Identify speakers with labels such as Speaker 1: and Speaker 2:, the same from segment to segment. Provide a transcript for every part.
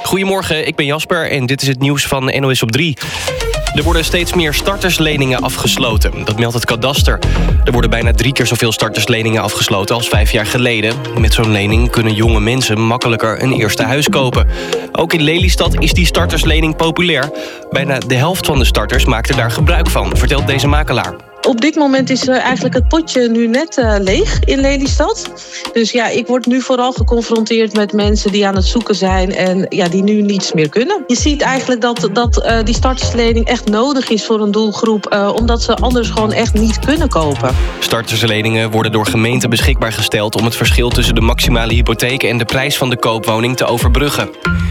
Speaker 1: Goedemorgen, ik ben Jasper en dit is het nieuws van NOS op 3. Er worden steeds meer startersleningen afgesloten. Dat meldt het kadaster. Er worden bijna 3 keer zoveel startersleningen afgesloten als 5 jaar geleden. Met zo'n lening kunnen jonge mensen makkelijker een eerste huis kopen. Ook in Lelystad is die starterslening populair. Bijna de helft van de starters maakt er daar gebruik van, vertelt deze makelaar.
Speaker 2: Op dit moment is eigenlijk het potje nu net leeg in Lelystad. Dus ja, ik word nu vooral geconfronteerd met mensen die aan het zoeken zijn en ja, die nu niets meer kunnen. Je ziet eigenlijk dat die starterslening echt nodig is voor een doelgroep, omdat ze anders gewoon echt niet kunnen kopen.
Speaker 1: Startersleningen worden door gemeenten beschikbaar gesteld om het verschil tussen de maximale hypotheek en de prijs van de koopwoning te overbruggen.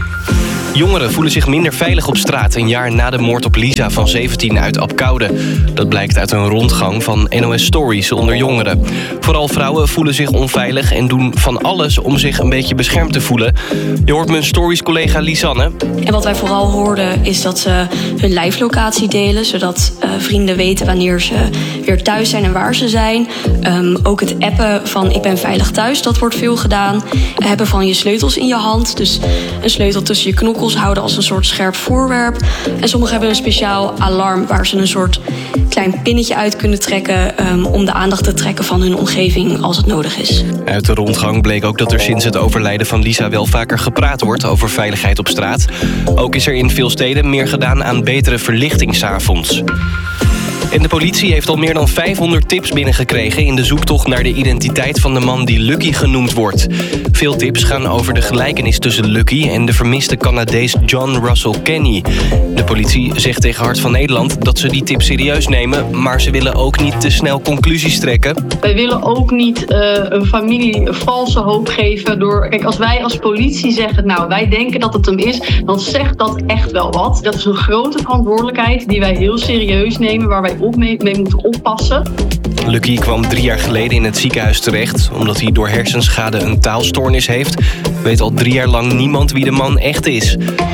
Speaker 1: Jongeren voelen zich minder veilig op straat een jaar na de moord op Lisa van 17 uit Abcoude. Dat blijkt uit een rondgang van NOS Stories onder jongeren. Vooral vrouwen voelen zich onveilig en doen van alles om zich een beetje beschermd te voelen. Je hoort mijn Stories-collega Lisanne.
Speaker 3: En wat wij vooral hoorden is dat ze hun lijflocatie delen, zodat vrienden weten wanneer ze weer thuis zijn en waar ze zijn. Ook het appen van ik ben veilig thuis, dat wordt veel gedaan. Hebben van je sleutels in je hand, dus een sleutel tussen je knokkels houden als een soort scherp voorwerp. En sommigen hebben een speciaal alarm waar ze een soort klein pinnetje uit kunnen trekken om de aandacht te trekken van hun omgeving als het nodig is.
Speaker 1: Uit de rondgang bleek ook dat er sinds het overlijden van Lisa wel vaker gepraat wordt over veiligheid op straat. Ook is er in veel steden meer gedaan aan betere verlichting 's avonds. En de politie heeft al meer dan 500 tips binnengekregen in de zoektocht naar de identiteit van de man die Lucky genoemd wordt. Veel tips gaan over de gelijkenis tussen Lucky en de vermiste Canadees John Russell Kenny. De politie zegt tegen Hart van Nederland dat ze die tips serieus nemen, maar ze willen ook niet te snel conclusies trekken.
Speaker 4: Wij willen ook niet een familie valse hoop geven door... Kijk, als wij als politie zeggen, nou, wij denken dat het hem is, dan zegt dat echt wel wat. Dat is een grote verantwoordelijkheid die wij heel serieus nemen, waar wij mee moeten oppassen.
Speaker 1: Lucky kwam 3 jaar geleden in het ziekenhuis terecht. Omdat hij door hersenschade een taalstoornis heeft, weet al 3 jaar lang niemand wie de man echt is.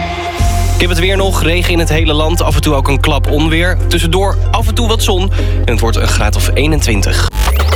Speaker 1: Ik heb het weer nog, regen in het hele land, af en toe ook een klap onweer. Tussendoor af en toe wat zon en het wordt een graad of 21.